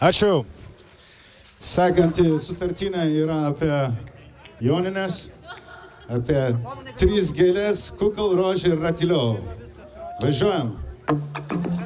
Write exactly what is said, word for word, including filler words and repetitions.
Ačiū. Sekanti sutartinė yra apie jonines, apie trys gėlės, kukal, rožė ir ratilio. Važiuojam.